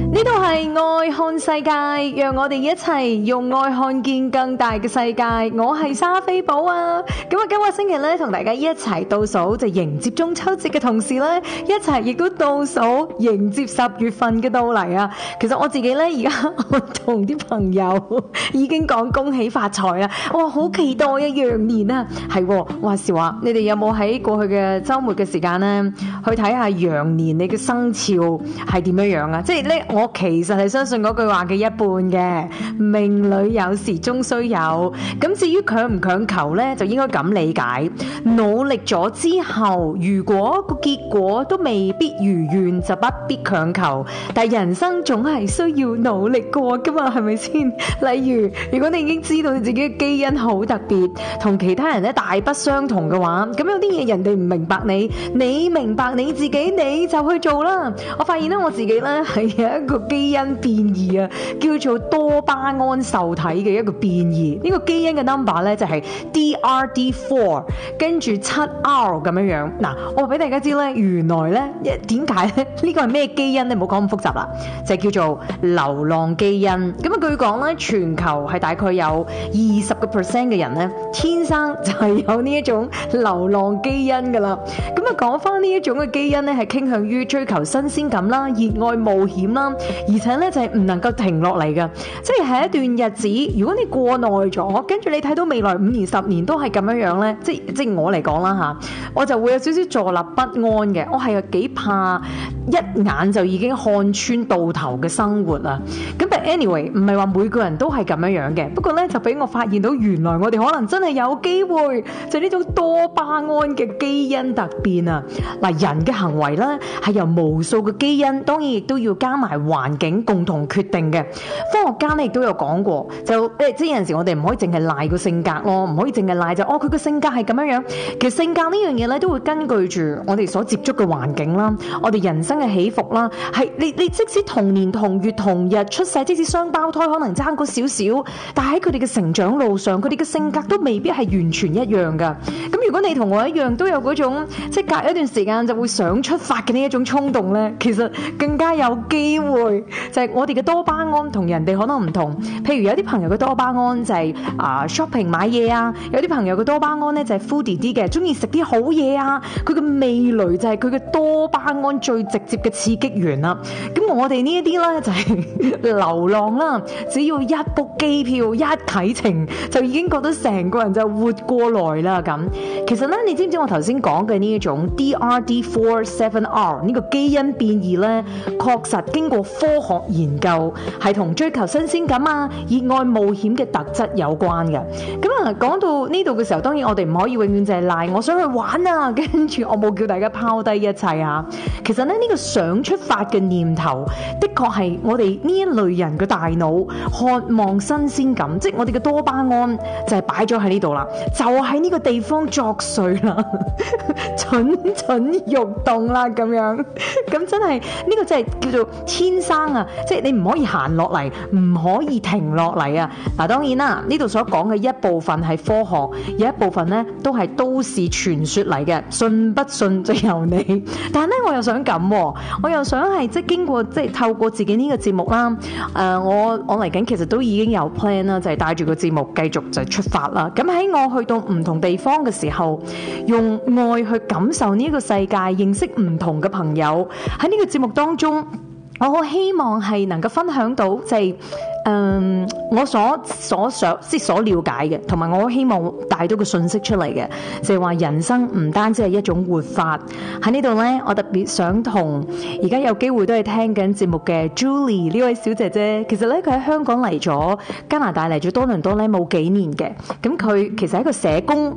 呢度係愛看世界，讓我哋一齊用愛看見更大嘅世界。我係莎菲寶啊！咁啊，今個星期咧，同大家一齊倒數就迎接中秋節嘅同時咧，一齊亦都倒數迎接10月份嘅到嚟啊！其實我自己咧，而家我同啲朋友已經講恭喜發財啦！哇，好期待啊，羊年啊！係話時話，你哋有冇喺過去嘅週末嘅時間咧，去睇下羊年你嘅生肖係點樣樣啊？即係咧，我其實係相信嗰句話嘅一半嘅，命裏有時終須有。咁至於強唔強求咧，就應該咁理解。努力咗之後，如果個結果都未必如願，就不必強求。但係人生總係需要努力過噶嘛，係咪先？例如，如果你已經知道你自己嘅基因好特別，同其他人咧大不相同嘅話，咁有啲嘢人哋唔明白你，你明白你自己，你就去做啦。我發現咧，我自己咧係有一個基因變異啊，叫做多巴胺受體嘅一個變異。呢個基因嘅 number 咧就係 DRD4， 跟住7R 咁樣樣。嗱，我話俾大家知咧，原來咧點解咧呢個係咩基因咧？唔好講咁複雜啦，就係叫做流浪基因。咁啊，據講咧，全球係大概有20% 嘅人咧，天生就係有呢一種流浪基因噶啦。咁啊，講翻呢一種嘅基因咧，係傾向於追求新鮮感啦、熱愛冒險啦，而且咧就係唔能夠停落嚟嘅。即係喺一段日子，如果你過耐咗，跟住你睇到未來5年、10年都係咁樣樣咧，即係我嚟講啦嚇，我就會有少少坐立不安嘅。我係幾怕一眼就已經看穿到頭嘅生活啊。咁但 anyway 唔係話每個人都係咁樣樣嘅，不過咧就俾我發現到原來我哋可能真係有機會就呢種多巴胺嘅基因突變啊。嗱，人嘅行為咧係由無數嘅基因，當然亦都要加埋環境共同決定嘅。科學家咧亦都有講過，就即係有陣時我哋唔可以淨係賴個性格咯，唔可以淨係賴就佢個性格係咁樣樣。其實性格呢樣嘢咧都會根據住我哋所接觸嘅環境啦，我哋人生嘅起伏啦，係你即使同年同月同日出世，即使雙胞胎可能爭過少少，但係喺佢哋嘅成長路上，佢哋嘅性格都未必係完全一樣噶。咁如果你同我一樣都有嗰種即係隔一段時間就會想出發嘅呢一種衝動咧，其實更加有機會就係我哋嘅多巴胺同人哋可能唔同。譬如有啲朋友嘅多巴胺就係shopping 買嘢啊，有啲朋友嘅多巴胺咧就係 foodie 啲嘅，中意食啲好嘢啊。佢嘅味蕾就係佢嘅多巴胺最直接嘅刺激源啦。咁我哋呢一啲咧就係流浪啦，只要一 book 機票一啟程就已經覺得成個人就活過來啦咁。其實咧，你知唔知我頭先講嘅呢一種 DRD4-7R 呢個基因變異咧，確實經過科學研究係同追求新鮮感啊、熱愛冒險嘅特質有關嘅。咁啊，講到呢度嘅時候，當然我哋唔可以永遠就係賴我想去玩啊，跟住我冇叫大家拋低一切啊。其實咧，呢個想出發嘅念頭，的確係我哋呢一類人嘅大腦渴望新鮮感，即係我哋嘅多巴胺就係擺咗喺呢度啦，就喺呢個地方作祟啦，蠢蠢欲動啦咁樣。咁真係呢個真係叫做天生啊，即係你唔可以行落嚟，唔可以停落嚟啊。嗱，當然啦，呢度所講嘅一部分係科學，有一部分呢都係都市傳說嚟嘅，信不信就由你。但係咧，我又想咁，我又想係即係經過即係透過自己呢個節目啦，我嚟緊其實都已經有 plan 啦，就係帶住個節目繼續就出發啦。咁喺我去到唔同地方嘅時候，用愛去感受呢個世界，認識唔同嘅朋友。喺呢個節目當中，我好希望係能夠分享到就係我所想即係所了解嘅，同埋我希望帶到個信息出嚟嘅，就係話人生唔單止係一種活法。喺呢度呢，我特別想同而家有機會都係聽緊節目嘅 Julie 呢位小姐姐。其實呢，佢喺香港嚟咗加拿大嚟咗多倫多呢冇幾年嘅，咁佢其實係一個社工。